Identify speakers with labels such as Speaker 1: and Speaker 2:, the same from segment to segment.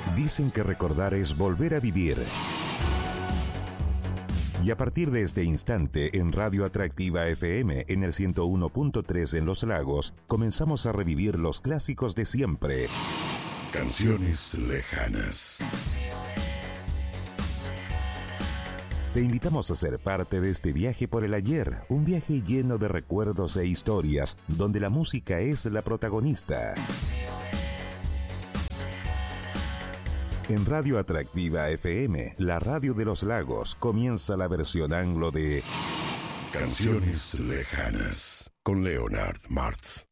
Speaker 1: Dicen que recordar es volver a vivir. Y a partir de este instante, en Radio Atractiva FM, en el 101.3 en Los Lagos, comenzamos a revivir los clásicos de siempre.
Speaker 2: Canciones lejanas.
Speaker 1: Te invitamos a ser parte de este viaje por el ayer, un viaje lleno de recuerdos e historias, donde la música es la protagonista. En Radio Atractiva FM, la radio de Los Lagos, comienza la versión anglo de
Speaker 2: Canciones lejanas, con Leonard Martz.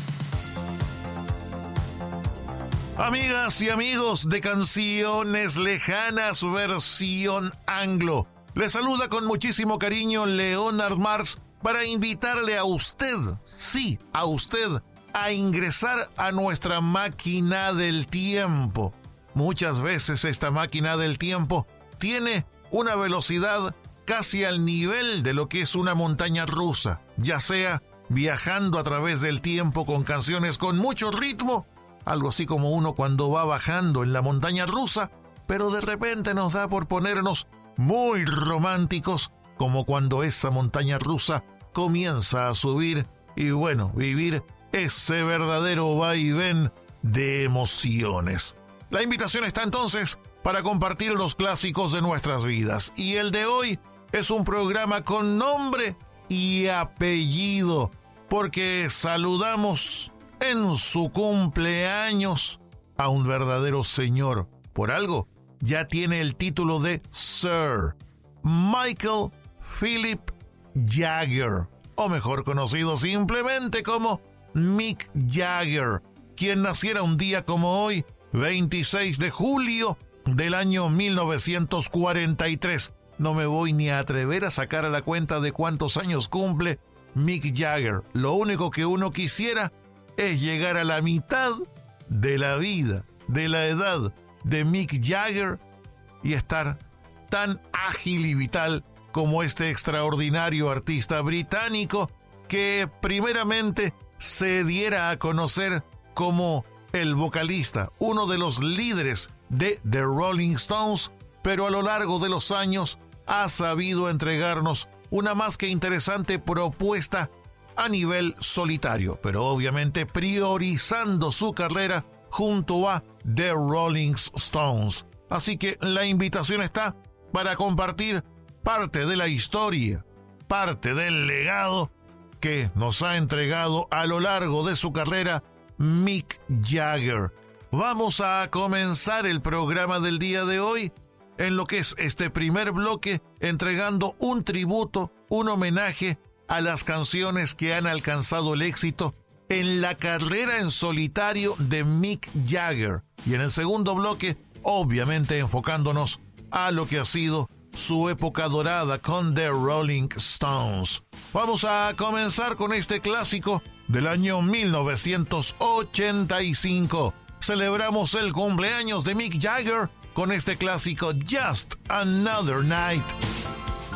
Speaker 3: Amigas y amigos de Canciones Lejanas, versión anglo. Les saluda con muchísimo cariño Leonard Martz para invitarle a usted, sí, a usted, a ingresar a nuestra máquina del tiempo. Muchas veces esta máquina del tiempo tiene una velocidad casi al nivel de lo que es una montaña rusa, ya sea viajando a través del tiempo con canciones con mucho ritmo, algo así como uno cuando va bajando en la montaña rusa, pero de repente nos da por ponernos muy románticos, como cuando esa montaña rusa comienza a subir y bueno, vivir ese verdadero vaivén de emociones. La invitación está entonces para compartir los clásicos de nuestras vidas, y el de hoy es un programa con nombre y apellido, porque saludamos en su cumpleaños a un verdadero señor. Por algo ya tiene el título de Sir Michael Philip Jagger, o mejor conocido simplemente como Mick Jagger, quien naciera un día como hoy, 26 de julio del año 1943. No me voy ni a atrever a sacar a la cuenta de cuántos años cumple Mick Jagger. Lo único que uno quisiera es llegar a la mitad de la vida, de la edad de Mick Jagger y estar tan ágil y vital como este extraordinario artista británico que primeramente se diera a conocer como el vocalista, uno de los líderes de The Rolling Stones, pero a lo largo de los años ha sabido entregarnos una más que interesante propuesta a nivel solitario, pero obviamente priorizando su carrera junto a The Rolling Stones. Así que la invitación está para compartir parte de la historia, parte del legado que nos ha entregado a lo largo de su carrera Mick Jagger. Vamos a comenzar el programa del día de hoy en lo que es este primer bloque, entregando un tributo, un homenaje a las canciones que han alcanzado el éxito en la carrera en solitario de Mick Jagger. Y en el segundo bloque, obviamente enfocándonos a lo que ha sido su época dorada con The Rolling Stones. Vamos a comenzar con este clásico del año 1985. Celebramos el cumpleaños de Mick Jagger con este clásico Just Another Night.